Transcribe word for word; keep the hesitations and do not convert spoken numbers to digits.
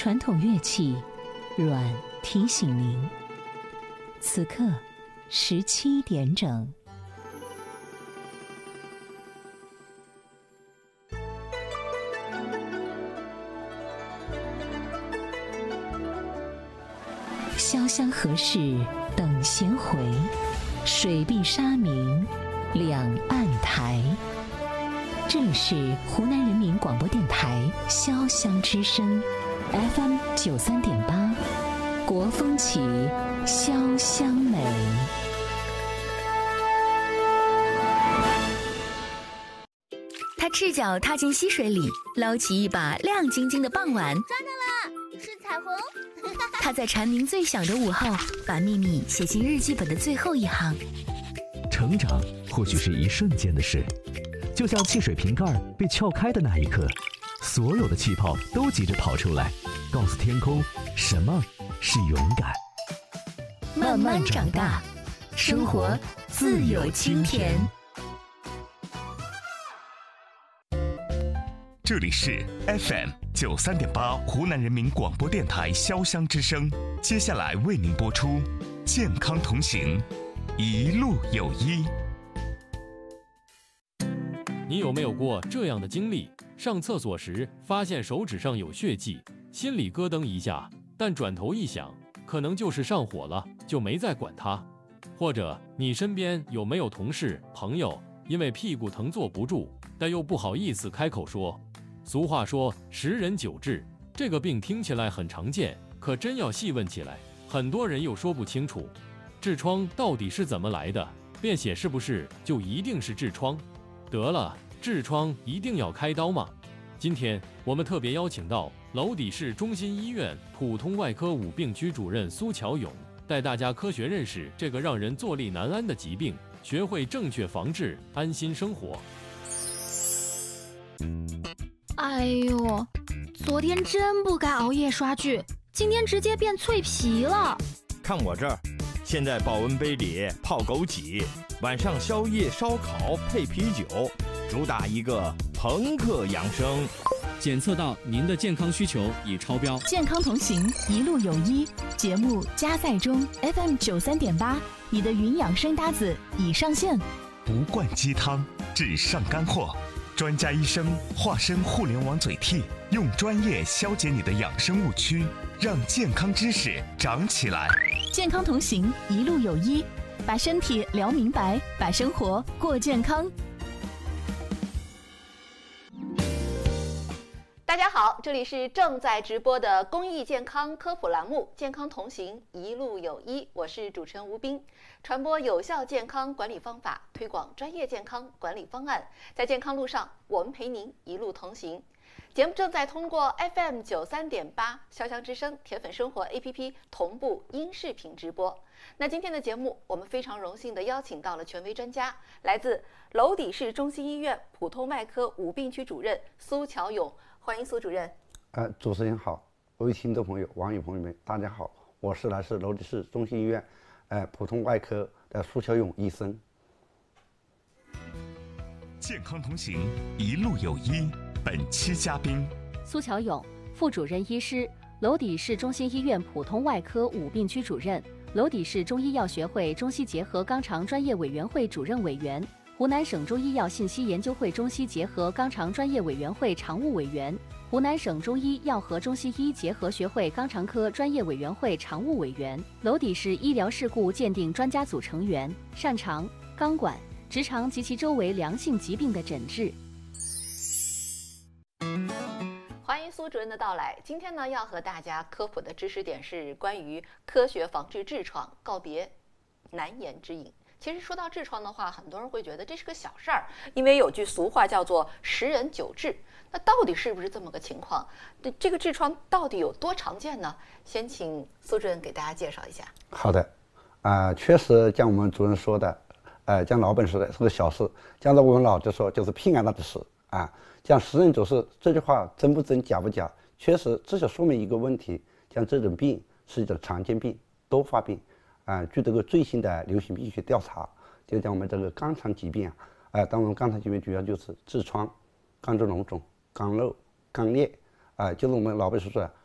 传统乐器，阮提醒您，此刻十七点整。潇湘何事等闲回，水碧沙明两岸台。这里是湖南人民广播电台潇湘之声 F M 九三点八，国风起，潇湘美。 他赤脚踏进溪水里，捞起一把亮晶晶的傍晚。 抓到了，是彩虹。 他在蝉鸣最响的午后，把秘密写进日记本的最后一行。 成长或许是一瞬间的事，就像汽水瓶盖被撬开的那一刻，所有的气泡都急着跑出来，告诉天空什么是勇敢。 慢慢长大，生活自有清甜。 这里是 F M 九三点八湖南人民广播电台潇湘之声，接下来为您播出健康同行，一路有医。 你有没有过这样的经历？上厕所时发现手指上有血迹，心里咯噔一下，但转头一想，可能就是上火了，就没再管它。或者你身边有没有同事、朋友因为屁股疼坐不住，但又不好意思开口说？俗话说十人九痔，这个病听起来很常见，可真要细问起来，很多人又说不清楚。痔疮到底是怎么来的？便血是不是就一定是痔疮？得了，痔疮一定要开刀吗？今天我们特别邀请到娄底市中心医院普通外科五病区主任苏乔勇，带大家科学认识这个让人坐立难安的疾病，学会正确防治，安心生活。 哎呦，昨天真不该熬夜刷剧，今天直接变脆皮了。 看我这儿，现在保温杯里泡枸杞，晚上宵夜烧烤配啤酒，主打一个朋克养生。 检测到您的健康需求已超标。 健康同行，一路有医。节目加载中 F M 九三点八，你的云养生搭子已上线。 不灌鸡汤，只上干货。专家医生化身互联网嘴替，用专业消解你的养生误区，让健康知识长起来。 健康同行，一路有医，把身体聊明白，把生活过健康。 大家好，这里是正在直播的公益健康科普栏目《健康同行，一路有医》，我是主持人吴斌，传播有效健康管理方法，推广专业健康管理方案，在健康路上，我们陪您一路同行。节目正在通过 F M 九三点八潇湘之声铁粉生活 A P P 同步音视频直播。那今天的节目，我们非常荣幸地邀请到了权威专家，来自娄底市中心医院普通外科五病区主任苏乔勇。欢迎苏主任。 呃，主持人好，各位听众朋友、网友朋友们，大家好，我是来自娄底市中心医院，呃，普通外科的苏乔勇医生。 健康同行，一路有医。本期嘉宾： 苏乔勇，副主任医师，娄底市中心医院普通外科五病区主任，娄底市中医药学会中西结合肛肠专业委员会主任委员。湖南省中医药信息研究会中西结合肛肠专业委员会常务委员，湖南省中医药和中西医结合学会肛肠科专业委员会常务委员，娄底市医疗事故鉴定专家组成员，擅长肛管、直肠及其周围良性疾病的诊治。 欢迎苏主任的到来。今天呢，要和大家科普的知识点是关于科学防治痔疮，告别难言之隐。其实说到痔疮的话，很多人会觉得这是个小事儿，因为有句俗话叫做十人九痔。那到底是不是这么个情况？这这个痔疮到底有多常见呢？先请苏主任给大家介绍一下。 好的，啊、呃，确实像我们主任说的，呃，像老本说的是个小事，像我们老就说就是屁眼大的事啊。像十人九痔这句话真不真假不假，确实这就说明一个问题，像这种病是一种常见病、多发病。啊、呃，据这个最新的流行病学调查，就讲我们这个肛肠疾病啊，啊、呃，当然肛肠疾病主要就是痔疮、肛周脓肿、肛瘘、肛裂，啊、呃，就是我们老辈所说的